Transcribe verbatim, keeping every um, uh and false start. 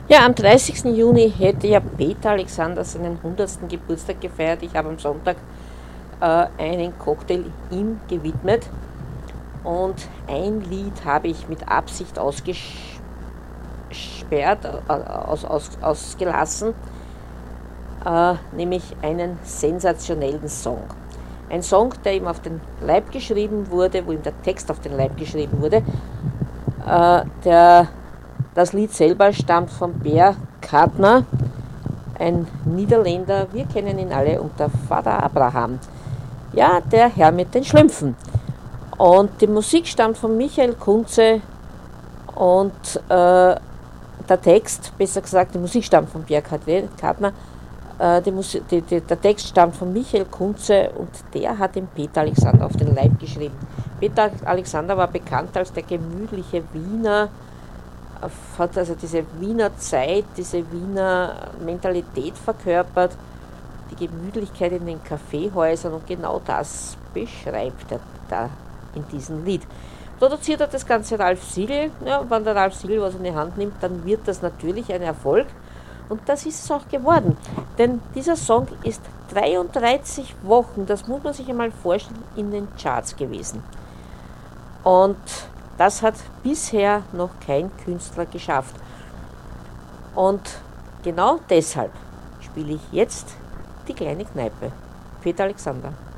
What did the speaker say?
Ja, am dreißigsten Juni hätte ja Peter Alexander seinen hundertsten Geburtstag gefeiert. Ich habe am Sonntag äh, einen Cocktail ihm gewidmet und ein Lied habe ich mit Absicht ausgesperrt, äh, aus, aus, ausgelassen, äh, nämlich einen sensationellen Song. Ein Song, der ihm auf den Leib geschrieben wurde, wo ihm der Text auf den Leib geschrieben wurde. Äh, der, das Lied selber stammt von Per Kartner, ein Niederländer. Wir kennen ihn alle unter Vater Abraham. Ja, der Herr mit den Schlümpfen. Und die Musik stammt von Michael Kunze und äh, der Text, besser gesagt, die Musik stammt von Per Kartner. Die Musik, die, die, der Text stammt von Michael Kunze und der hat den Peter Alexander auf den Leib geschrieben. Peter Alexander war bekannt als der gemütliche Wiener, hat also diese Wiener Zeit, diese Wiener Mentalität verkörpert, die Gemütlichkeit in den Kaffeehäusern, und genau das beschreibt er da in diesem Lied. Produziert hat das Ganze Ralf Siegel. Ja, wenn der Ralf Siegel was in die Hand nimmt, dann wird das natürlich ein Erfolg. Und das ist es auch geworden. Denn dieser Song ist dreiunddreißig Wochen, das muss man sich einmal vorstellen, in den Charts gewesen. Und das hat bisher noch kein Künstler geschafft. Und genau deshalb spiele ich jetzt die kleine Kneipe. Peter Alexander.